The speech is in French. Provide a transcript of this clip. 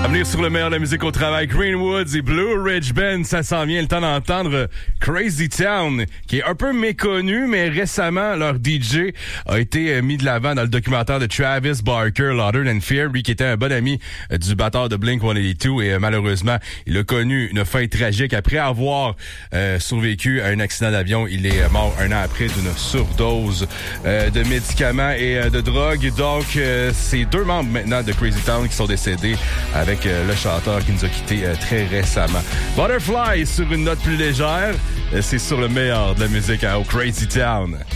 À venir sur le meilleur de la musique au travail, Greenwoods et Blue Ridge Band, ça s'en vient le temps d'entendre Crazy Town, qui est un peu méconnu, mais récemment, leur DJ a été mis de l'avant dans le documentaire de Travis Barker, Louder Than Fear, lui qui était un bon ami du batteur de Blink-182 et malheureusement, il a connu une fin tragique après avoir survécu à un accident d'avion. Il est mort un an après d'une surdose de médicaments et de drogue. Donc, c'est deux membres maintenant de Crazy Town qui sont décédés avec le chanteur qui nous a quittés très récemment. Butterfly sur une note plus légère, c'est sur le meilleur de la musique au Crazy Town.